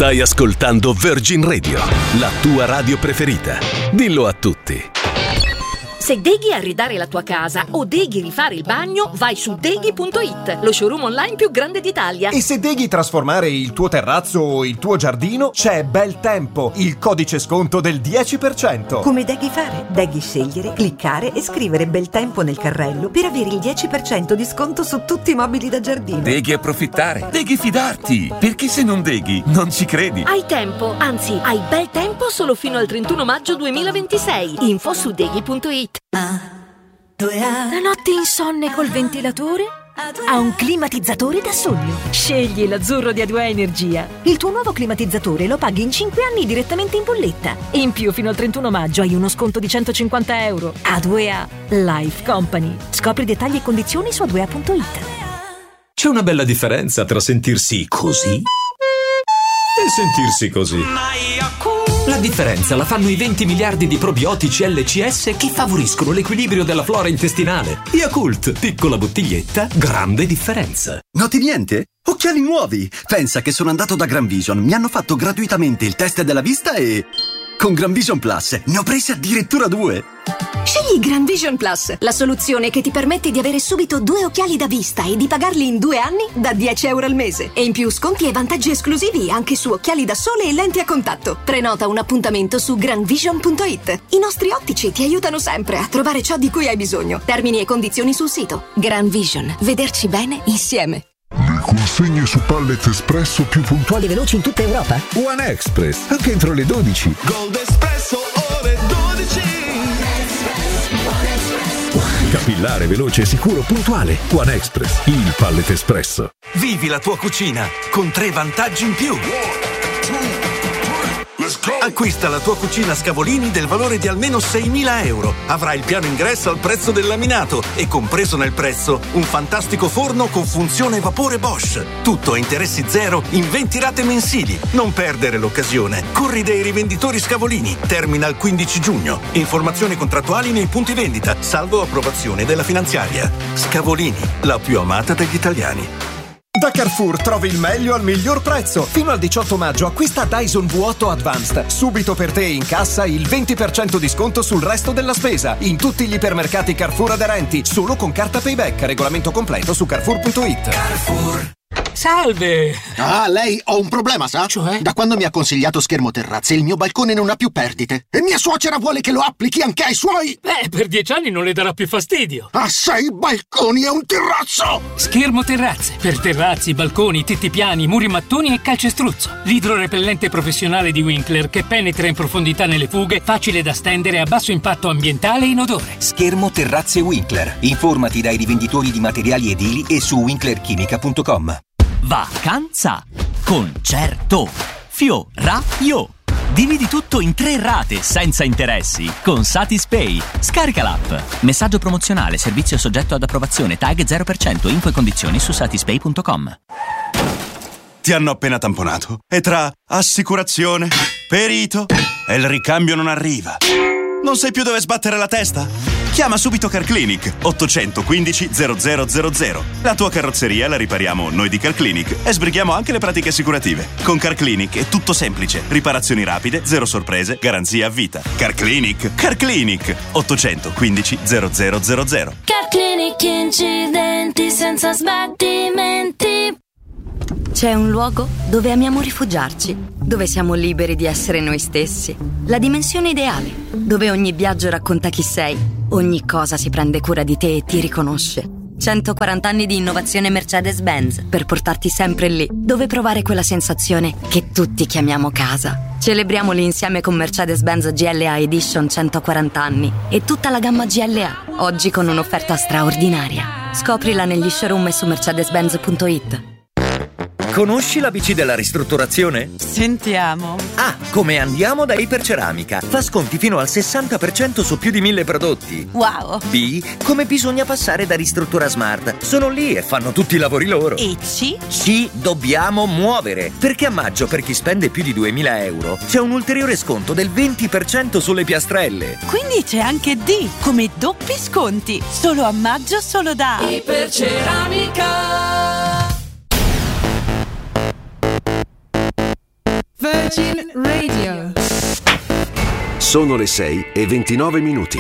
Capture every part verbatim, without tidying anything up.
Stai ascoltando Virgin Radio, la tua radio preferita. Dillo a tutti. Se deghi arredare la tua casa o deghi rifare il bagno, vai su deghi punto it, lo showroom online più grande d'Italia. E se deghi trasformare il tuo terrazzo o il tuo giardino, c'è Bel Tempo, il codice sconto del dieci per cento. Come deghi fare? Deghi scegliere, cliccare e scrivere Bel Tempo nel carrello per avere il dieci per cento di sconto su tutti i mobili da giardino. Deghi approfittare, deghi fidarti, perché se non deghi non ci credi. Hai tempo, anzi hai bel tempo solo fino al trentuno maggio duemilaventisei. Info su deghi punto it. La notte insonne col ventilatore? Ha un climatizzatore da sogno. Scegli l'azzurro di A due A Energia. Il tuo nuovo climatizzatore lo paghi in cinque anni direttamente in bolletta. E in più fino al trentuno maggio hai uno sconto di centocinquanta euro. A due A Life Company. Scopri dettagli e condizioni su a due a punto it. C'è una bella differenza tra sentirsi così e sentirsi così. La differenza la fanno i venti miliardi di probiotici L C S che favoriscono l'equilibrio della flora intestinale. Yakult, piccola bottiglietta, grande differenza. Noti niente? Occhiali nuovi! Pensa che sono andato da Gran Vision, mi hanno fatto gratuitamente il test della vista e... con Gran Vision Plus ne ho presi addirittura due! Scegli Gran Vision Plus, la soluzione che ti permette di avere subito due occhiali da vista e di pagarli in due anni da dieci euro al mese. E in più sconti e vantaggi esclusivi anche su occhiali da sole e lenti a contatto. Prenota un appuntamento su gran vision punto it. I nostri ottici ti aiutano sempre a trovare ciò di cui hai bisogno. Termini e condizioni sul sito. Gran Vision, vederci bene insieme. Le consegne su Pallet Espresso più puntuali e veloci in tutta Europa? One Express, anche entro le dodici. Gold Espresso ore dodici. Capillare, veloce, sicuro, puntuale. One Express, il Pallet Espresso. Vivi la tua cucina con tre vantaggi in più. Acquista la tua cucina Scavolini del valore di almeno seimila euro. Avrai il piano ingresso al prezzo del laminato e compreso nel prezzo un fantastico forno con funzione vapore Bosch. Tutto a interessi zero in venti rate mensili. Non perdere l'occasione. Corri dai rivenditori Scavolini. Termina il quindici giugno. Informazioni contrattuali nei punti vendita, salvo approvazione della finanziaria. Scavolini, la più amata degli italiani. Da Carrefour trovi il meglio al miglior prezzo. Fino al diciotto maggio acquista Dyson V otto Advanced. Subito per te in cassa il venti per cento di sconto sul resto della spesa. In tutti gli ipermercati Carrefour aderenti. Solo con carta Payback. Regolamento completo su carrefour punto it. Carrefour. Salve! Ah, lei, ho un problema, sa? Cioè? Da quando mi ha consigliato Schermo Terrazze, il mio balcone non ha più perdite. E mia suocera vuole che lo applichi anche ai suoi! Beh, per dieci anni non le darà più fastidio. Ha sei balconi e un terrazzo! Schermo Terrazze. Per terrazzi, balconi, tetti piani, muri mattoni e calcestruzzo. L'idrorepellente professionale di Winkler che penetra in profondità nelle fughe, facile da stendere a basso impatto ambientale e inodore. Schermo Terrazze Winkler. Informati dai rivenditori di materiali edili e su winkler chimica punto com. Vacanza, concerto, fioraio. Dividi tutto in tre rate senza interessi con Satispay. Scarica l'app. Messaggio promozionale, servizio soggetto ad approvazione, tag zero per cento, info e condizioni su satispay punto com. Ti hanno appena tamponato e tra assicurazione, perito e il ricambio non arriva. Non sai più dove sbattere la testa? Chiama subito Carclinic ottocentoquindici zero zero zero zero. La tua carrozzeria la ripariamo noi di Carclinic e sbrighiamo anche le pratiche assicurative. Con Carclinic è tutto semplice. Riparazioni rapide, zero sorprese, garanzia a vita. Carclinic, Carclinic ottocentoquindici zero zero zero zero. Carclinic, incidenti senza sbattimenti. C'è un luogo dove amiamo rifugiarci, dove siamo liberi di essere noi stessi. La dimensione ideale, dove ogni viaggio racconta chi sei, ogni cosa si prende cura di te e ti riconosce. centoquaranta anni di innovazione Mercedes-Benz per portarti sempre lì, dove provare quella sensazione che tutti chiamiamo casa. Celebriamoli insieme con Mercedes-Benz G L A Edition centoquaranta anni e tutta la gamma G L A, oggi con un'offerta straordinaria. Scoprila negli showroom e su mercedes benz punto it. Conosci l'A B C della ristrutturazione? Sentiamo. A. Come andiamo da Iperceramica. Fa sconti fino al sessanta per cento su più di mille prodotti. Wow. B. Come bisogna passare da Ristruttura Smart. Sono lì e fanno tutti i lavori loro. E C? C. Dobbiamo muovere. Perché a maggio, per chi spende più di duemila euro, c'è un ulteriore sconto del venti per cento sulle piastrelle. Quindi c'è anche D. Come doppi sconti. Solo a maggio, solo da Iperceramica. Virgin Radio. Sono le sei e ventinove minuti.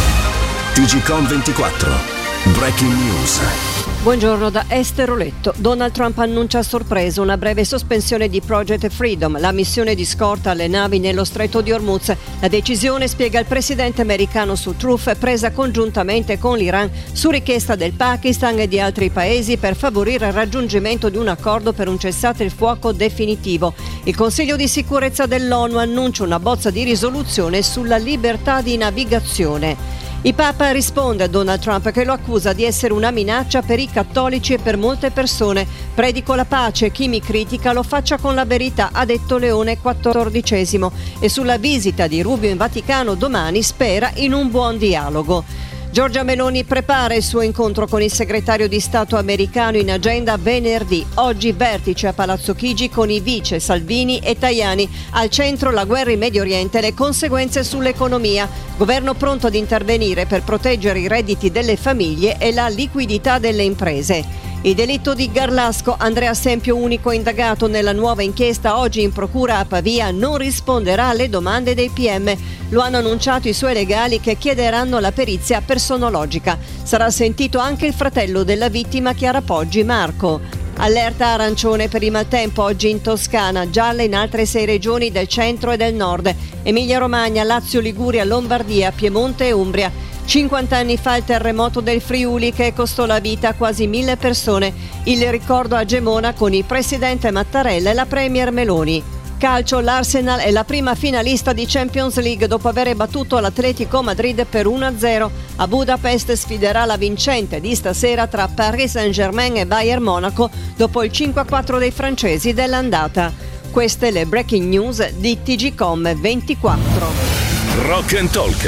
T G Com ventiquattro. Breaking News. Buongiorno da Esther Oletto. Donald Trump annuncia a sorpresa una breve sospensione di Project Freedom, la missione di scorta alle navi nello stretto di Hormuz. La decisione, spiega il presidente americano su Truth, è presa congiuntamente con l'Iran su richiesta del Pakistan e di altri paesi per favorire il raggiungimento di un accordo per un cessate il fuoco definitivo. Il Consiglio di sicurezza dell'ONU annuncia una bozza di risoluzione sulla libertà di navigazione. Il Papa risponde a Donald Trump che lo accusa di essere una minaccia per i cattolici e per molte persone. Predico la pace, chi mi critica lo faccia con la verità, ha detto Leone quattordicesimo. E sulla visita di Rubio in Vaticano domani spera in un buon dialogo. Giorgia Meloni prepara il suo incontro con il segretario di Stato americano in agenda venerdì. Oggi vertice a Palazzo Chigi con i vice Salvini e Tajani. Al centro la guerra in Medio Oriente e le conseguenze sull'economia. Governo pronto ad intervenire per proteggere i redditi delle famiglie e la liquidità delle imprese. Il delitto di Garlasco, Andrea Sempio, unico indagato nella nuova inchiesta oggi in procura a Pavia, non risponderà alle domande dei P M. Lo hanno annunciato i suoi legali che chiederanno la perizia personologica. Sarà sentito anche il fratello della vittima, Chiara Poggi, Marco. Allerta arancione per il maltempo oggi in Toscana, gialla in altre sei regioni del centro e del nord. Emilia Romagna, Lazio, Liguria, Lombardia, Piemonte e Umbria. cinquanta anni fa il terremoto del Friuli che costò la vita a quasi mille persone. Il ricordo a Gemona con il presidente Mattarella e la premier Meloni. Calcio, l'Arsenal è la prima finalista di Champions League dopo aver battuto l'Atletico Madrid per uno a zero. A Budapest sfiderà la vincente di stasera tra Paris Saint-Germain e Bayern Monaco dopo il cinque a quattro dei francesi dell'andata. Queste le breaking news di T G Com ventiquattro. Rock and Talk.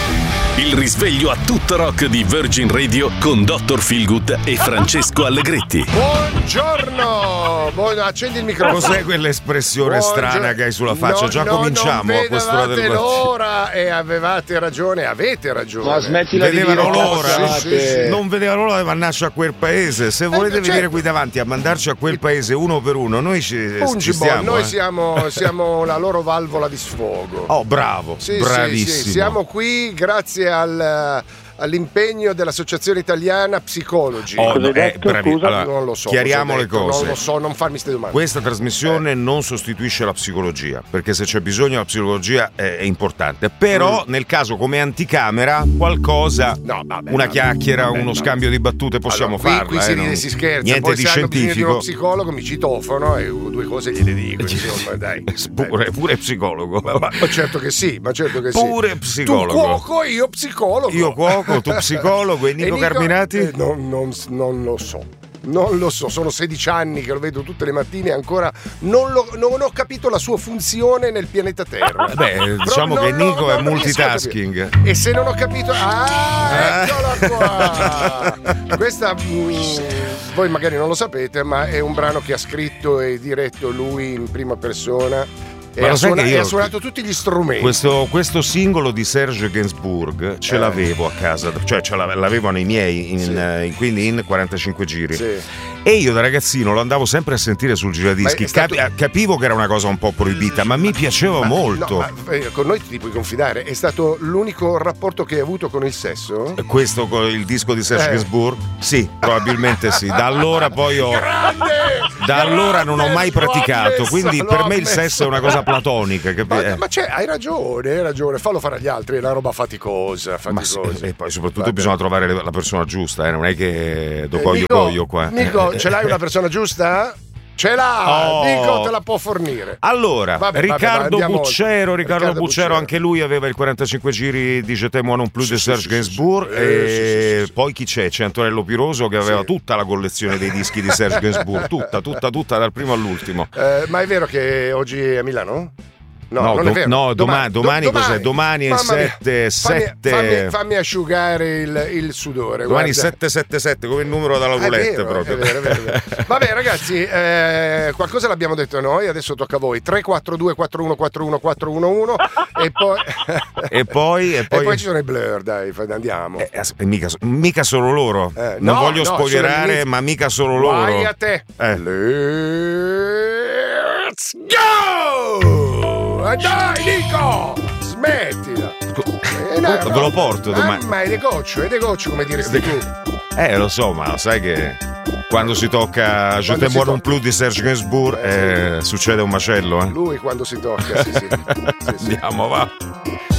Il risveglio a tutto rock di Virgin Radio con dottor Feelgood e Francesco Allegretti. Buongiorno! Buon... Accendi il microfono. Cos'è quell'espressione Buongiorno. strana che hai sulla faccia? No, Già no, cominciamo a quest'ora del mattino. l'ora e avevate ragione, avete ragione. Ma smettila vedevano di dire l'ora, sì, sì, sì. Non vedevano l'ora di mandarci a quel paese. Se volete eh, venire qui davanti a mandarci a quel paese uno per uno, noi ci, ci stiamo. Noi eh. siamo, siamo la loro valvola di sfogo. Oh, bravo, sì, bravissimo. Sì, sì. Siamo qui grazie al all'impegno dell'Associazione Italiana Psicologi. Oh, no, eh, bravi. Allora, non lo so. Chiariamo le cose. Non lo so, non farmi queste domande. Questa trasmissione eh. non sostituisce la psicologia, perché se c'è bisogno la psicologia è, è importante. Però mm. nel caso come anticamera qualcosa, no, vabbè, una chiacchiera, vabbè, uno no. scambio di battute possiamo allora, farla. Qui, qui eh, si ride non... e si scherza. Niente poi di se scientifico. hanno bisogno di uno psicologo mi citofono e due cose gliele dico. Insomma, dai. Pure, pure psicologo. Ma, ma certo che sì, ma certo che pure sì. psicologo. Tu cuoco, io psicologo. Io cuoco, tu psicologo. E Nico, e Nico Carminati? Eh, non, non, non lo so. Non lo so, sono sedici anni che lo vedo tutte le mattine e ancora non, lo, non ho capito la sua funzione nel pianeta Terra. Beh, diciamo che Nico lo, è multitasking. E se non ho capito... Ah, eccola qua! Questa, mh, voi magari non lo sapete, ma è un brano che ha scritto e diretto lui in prima persona. E ha, suona- e ha suonato tutti gli strumenti. Questo, questo singolo di Serge Gainsbourg ce eh. l'avevo a casa, cioè ce l'avevano i miei, in, sì. uh, quindi in quarantacinque giri. Sì. E io da ragazzino lo andavo sempre a sentire sul giradischi. Stato... Cap- capivo che era una cosa un po' proibita, ma mi piaceva ma, molto. No, ma, eh, con noi ti puoi confidare, è stato l'unico rapporto che hai avuto con il sesso? Questo con il disco di Serge eh. Gainsbourg? Sì, probabilmente sì. Da allora poi ho. Grande! Da grande! allora non ho mai praticato, quindi per me il sesso è una cosa platonica, capi- ma, ma c'è, hai ragione, hai ragione, fallo fare agli altri, è una roba faticosa, faticosa. Ma sì, e poi soprattutto Vabbè. bisogna trovare la persona giusta, eh? Non è che do coglio eh, coglio qua. Nico, ce l'hai una persona giusta? Ce l'ha, oh. Nico te la può fornire. Allora, vabbè, Riccardo vabbè, Buccero, Riccardo, Riccardo Buccero, Buccero, anche lui aveva il quarantacinque giri di Je t'aime non plus sì, di Serge sì, Gainsbourg sì, sì. e eh, sì, sì, poi chi c'è? C'è Antonello Piroso che aveva sì. tutta la collezione dei dischi di Serge Gainsbourg, tutta, tutta, tutta dal primo all'ultimo. Eh, ma è vero che oggi è a Milano? No, no, non do, è vero. no domani, domani, do, cos'è? Domani è sette sette fammi, fammi, fammi asciugare il, il sudore. Domani sette sette sette come il numero della roulette proprio. È vero, è vero, è vero. Vabbè ragazzi, eh, qualcosa l'abbiamo detto noi, adesso tocca a voi. tre quattro due quattro uno quattro uno quattro uno uno e poi e poi e poi e poi ci sono i Blur, dai, andiamo. Eh, mica, mica solo loro. Eh, non no, voglio no, spoilerare, ma mica solo loro. Vai a te. Eh. Let's go! Ma dai, Nico! Smettila! Eh, no, ve lo porto domani. Ma è de coccio, è de coccio come diresti tu. Eh, lo so, ma sai che quando si tocca Je t'aime moi non plus di Serge Gainsbourg eh, eh, succede un macello, eh? Lui quando si tocca, sì, sì. sì, sì. Andiamo, va.